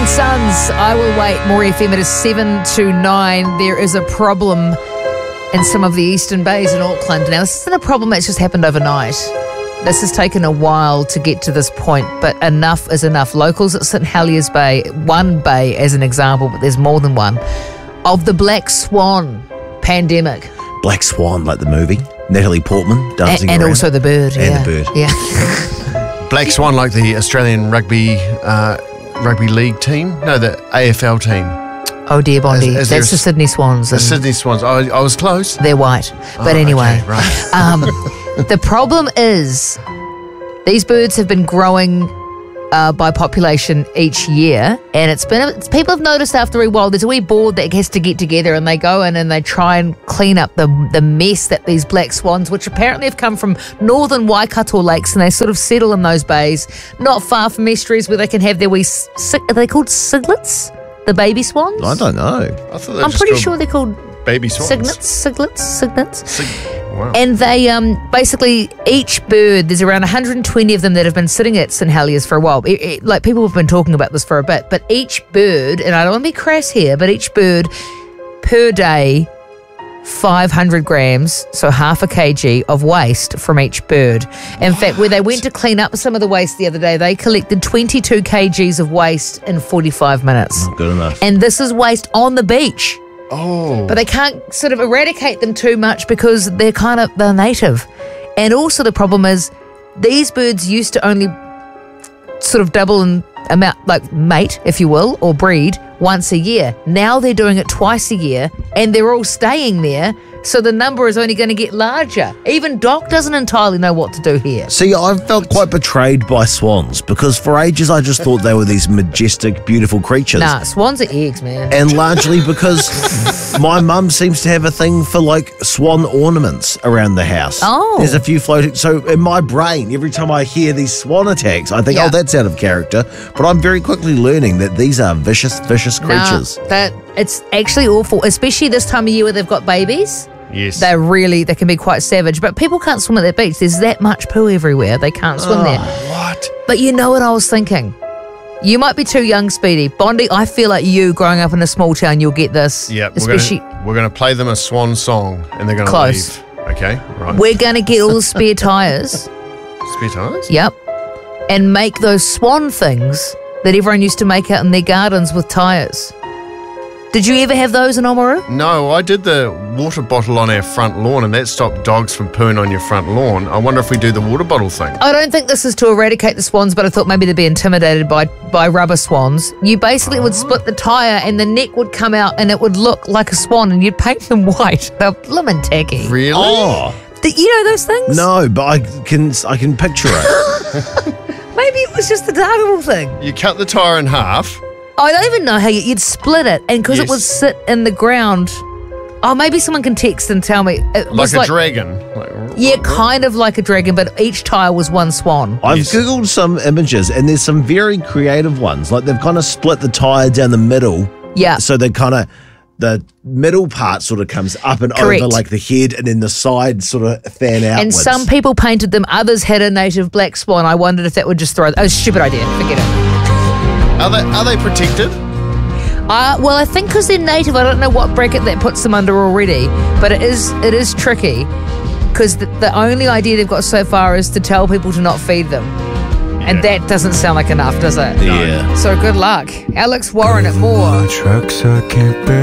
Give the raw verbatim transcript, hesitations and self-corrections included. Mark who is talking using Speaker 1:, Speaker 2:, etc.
Speaker 1: Sons, I Will Wait. More F M, it is seven to nine. There is a problem in some of the eastern bays in Auckland. Now, this isn't a problem that's just happened overnight. This has taken a while to get to this point, but enough is enough. Locals at St Heliers Bay, one bay as an example, but there's more than one, of the Black Swan pandemic.
Speaker 2: Black Swan, like the movie. Natalie Portman dancing
Speaker 1: A- and
Speaker 2: around.
Speaker 1: also the bird.
Speaker 2: And
Speaker 1: yeah.
Speaker 2: the bird.
Speaker 1: Yeah.
Speaker 3: Black Swan, like the Australian rugby uh, rugby league team? No, the A F L team.
Speaker 1: Oh dear, Bondi.
Speaker 3: Is- is
Speaker 1: That's
Speaker 3: there
Speaker 1: the Sydney Swans.
Speaker 3: The
Speaker 1: and
Speaker 3: Sydney Swans. I, I was close.
Speaker 1: They're white. But
Speaker 3: Oh,
Speaker 1: anyway.
Speaker 3: okay, right.
Speaker 1: Um, the problem is these birds have been growing uh, by population each year, and it's been it's, people have noticed after a while there's a wee board that has to get together, and they go in and they try and clean up the the mess that these black swans, which apparently have come from northern Waikato lakes, and they sort of settle in those bays not far from estuaries where they can have their wee sig- are they called siglets, the baby swans?
Speaker 2: I don't know.
Speaker 3: I thought they were
Speaker 1: I'm
Speaker 3: just
Speaker 1: pretty
Speaker 3: called
Speaker 1: sure they're called
Speaker 3: baby swans.
Speaker 1: signets, siglets, signets.
Speaker 3: Sig- wow.
Speaker 1: And they um, basically, each bird, there's around one hundred twenty of them that have been sitting at St Heliers for a while. It, it, like, people have been talking about this for a bit, but each bird, and I don't want to be crass here, but each bird per day, five hundred grams, so half a kg of waste from each bird. In fact, where they went to clean up some of the waste the other day, they collected twenty-two kilograms of waste in forty-five minutes.
Speaker 2: Good enough.
Speaker 1: And this is waste on the beach.
Speaker 3: oh.
Speaker 1: But they can't sort of eradicate them too much because they're kind of, they're native. And also the problem is these birds used to only sort of double in amount, like mate, if you will, or breed once a year. Now they're doing it twice a year and they're all staying there. So the number is only going to get larger. Even Doc doesn't entirely know what to do here.
Speaker 2: See, I've felt quite betrayed by swans because for ages I just thought they were these majestic, beautiful creatures.
Speaker 1: Nah, swans are eggs, man.
Speaker 2: And largely because my mum seems to have a thing for like swan ornaments around the house.
Speaker 1: Oh.
Speaker 2: There's a few floating. So in my brain, every time I hear these swan attacks, I think,
Speaker 1: Yeah.
Speaker 2: oh, that's out of character. But I'm very quickly learning that these are vicious, vicious creatures.
Speaker 1: Nah, that it's actually awful, especially this time of year where they've got babies.
Speaker 3: Yes.
Speaker 1: They're really, they can be quite savage. But people can't swim at that beach. There's that much poo everywhere. They can't swim there.
Speaker 3: What?
Speaker 1: But you know what I was thinking? You might be too young, Speedy. Bondi, I feel like you, growing up in a small town, you'll get this.
Speaker 3: Yeah,
Speaker 1: Especially,
Speaker 3: we're gonna, we're gonna play them a swan song and they're gonna
Speaker 1: Close.
Speaker 3: leave. Okay, right.
Speaker 1: we're going to get all the spare tyres.
Speaker 3: Spare tires?
Speaker 1: Yep. And make those swan things that everyone used to make out in their gardens with tyres. Did you ever have those in Oamaru?
Speaker 3: No, I did the water bottle on our front lawn and that stopped dogs from pooing on your front lawn. I wonder if we do the water bottle thing.
Speaker 1: I don't think this is to eradicate the swans, but I thought maybe they'd be intimidated by, by rubber swans. You basically would split the tyre and the neck would come out and it would look like a swan and you'd paint them white. They're lemon tacky.
Speaker 3: Really?
Speaker 2: Oh,
Speaker 1: Th- You know those things?
Speaker 2: no, but I can I can picture it.
Speaker 1: Maybe it was just the Dargle thing.
Speaker 3: You cut the tyre in half.
Speaker 1: I don't even know how you, you'd split it, and because
Speaker 3: Yes.
Speaker 1: it would sit in the ground. Oh, maybe someone can text and tell me. It
Speaker 3: Like
Speaker 1: was
Speaker 3: a
Speaker 1: like,
Speaker 3: dragon. Like,
Speaker 1: yeah, kind of like a dragon, but each tyre was one swan.
Speaker 2: I've
Speaker 3: Yes.
Speaker 2: Googled some images and there's some very creative ones. Like they've kind of split the tyre down the middle.
Speaker 1: Yeah.
Speaker 2: So they kind of, the middle part sort of comes up and
Speaker 1: Correct.
Speaker 2: over like the head and then the sides sort of fan outwards.
Speaker 1: And some people painted them, others had a native black swan. I wondered if that would just throw. It was a stupid idea. Forget it.
Speaker 3: Are they, are they protected?
Speaker 1: Uh, well, I think because they're native, I don't know what bracket that puts them under already, but it is it is tricky because the, the only idea they've got so far is to tell people to not feed them. And that doesn't sound like enough, does it?
Speaker 2: Yeah.
Speaker 1: So good luck. Alex Warren at More.
Speaker 4: Trucks I can't bear.